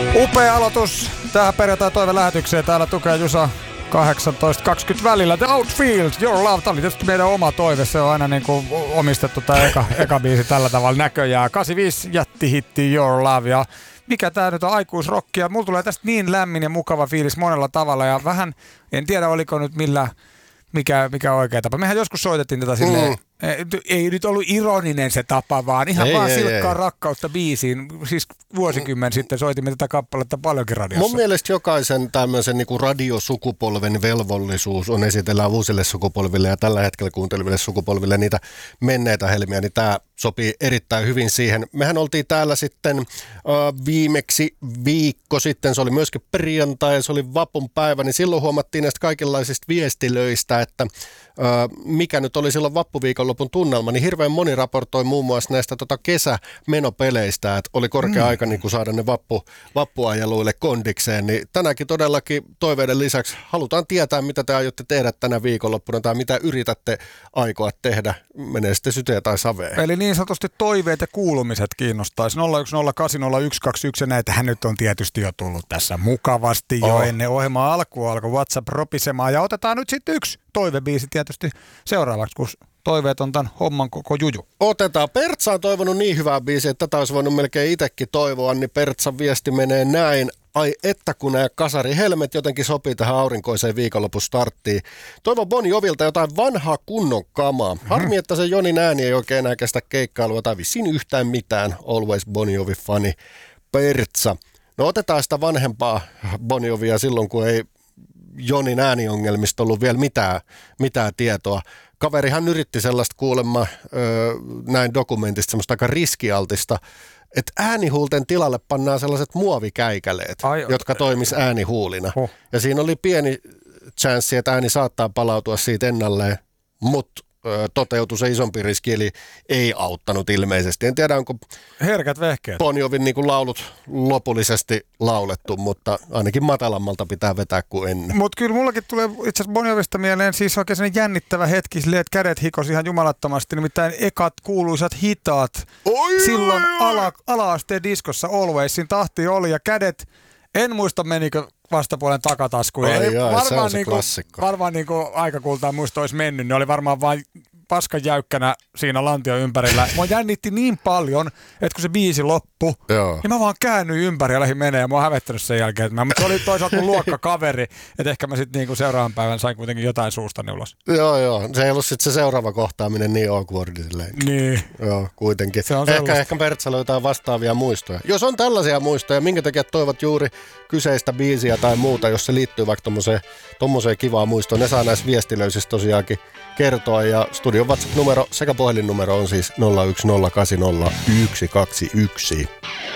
Upea aloitus tähän perjantai toivelähetykseen. Täällä tukee Jusa 18.20 välillä. The Outfield, Your Love. Tämä oli tietysti meidän oma toive. Se on aina niin kuin omistettu tämä eka biisi tällä tavalla näköjään. 85 jättihitti Your Love. Ja mikä tää nyt on aikuisrockia. Mulla tulee tästä niin lämmin ja mukava fiilis monella tavalla. Ja vähän, en tiedä oliko nyt mikä oikea tapa. Mehän joskus soitettiin tätä silleen. Ei nyt ollut ironinen se tapa, vaan ihan vaan silkkaa rakkautta biisiin. Siis vuosikymmen sitten soitimme tätä kappaletta paljonkin radiossa. Mun mielestä jokaisen tämmöisen niin radiosukupolven velvollisuus on esitellä uusille sukupolville ja tällä hetkellä kuunteleville sukupolville niitä menneitä helmiä, niin tämä sopii erittäin hyvin siihen. Mehän oltiin täällä sitten viimeksi viikko sitten, se oli myöskin perjantai ja se oli vappunpäivä, niin silloin huomattiin näistä kaikenlaisista viestilöistä, että mikä nyt oli silloin vappuviikonlopun tunnelma, niin hirveän moni raportoi muun muassa näistä kesämenopeleistä, että oli korkea aika niin kuin saada ne vappuajeluille kondikseen, niin tänäänkin todellakin toiveiden lisäksi halutaan tietää, mitä te aiotte tehdä tänä viikonloppuna tai mitä yritätte aikoa tehdä, menee sitten syteen tai saveen. Eli niin sanotusti toiveet ja kuulumiset kiinnostaisi. 010800121 ja näitähän nyt on tietysti jo tullut tässä mukavasti jo ennen ohjelmaa alkua, alkoi WhatsApp ropisemaan ja otetaan nyt sitten yksi toivebiisi tietysti seuraavaksi, kun toiveet on tämän homman koko juju. Otetaan. Pertsa on toivonut niin hyvää biisiä, että tätä olisi voinut melkein itsekin toivoa, niin Pertsan viesti menee näin. Ai että kun nämä kasarihelmet jotenkin sopii tähän aurinkoiseen viikonlopun starttiin. Toivon Bon Jovilta jotain vanhaa kunnon kamaa. Harmi, että se Jonin ääni ei oikein enää kestä keikkailua tai vissiin yhtään mitään. Always Bon Jovi-fani Pertsa. No otetaan sitä vanhempaa Bon Jovia silloin, kun ei Jonin ääniongelmista ollut vielä mitään tietoa. Kaverihan yritti sellaista kuulemma näin dokumentista, semmoista aika riskialtista, että äänihuulten tilalle pannaan sellaiset muovikäikäleet, jotka toimis äänihuulina. Ja siinä oli pieni chanssi, että ääni saattaa palautua siitä ennalleen, mutta toteutui se isompi riski, eli ei auttanut ilmeisesti. En tiedä, onko herkät vehkeet Bon Jovin niin kuin laulut lopullisesti laulettu, mutta ainakin matalammalta pitää vetää kuin ennen. Mutta kyllä mullakin tulee itse asiassa Bon Jovista mieleen siis oikein sellainen jännittävä hetki, silleen, että kädet hikosi ihan jumalattomasti, nimittäin ekat kuuluisat hitaat. Silloin ala-asteen diskossa Alwaysin tahti oli ja kädet, en muista menikö vastapuolen takataskuun. Varmaan aika kultaan muista olisi mennyt. Ne oli varmaan vain paskan jäykkänä siinä lantion ympärillä. Mua jännitti niin paljon, että kun se biisi loppui, niin mä vaan käännyin ympäri ja lähdin menee ja mä oon hävettänyt sen jälkeen. Mutta se oli toisaalta mun luokkakaveri, että ehkä mä sitten niinku seuraavan päivän sain kuitenkin jotain suustani ulos. Joo. Se ei ollut sitten se seuraava kohtaaminen niin awkwardi silleen. Niin. Joo, kuitenkin. Ehkä Pertsalla jotain vastaavia muistoja. Jos on tällaisia muistoja, minkä takia toivot juuri kyseistä biisiä tai muuta, jos se liittyy vaikka tommoseen kivaan muistoon, ne saa näissä viestilöisissä tosiaankin kertoa ja studion WhatsApp-numero sekä puhelinnumero on siis 01080121.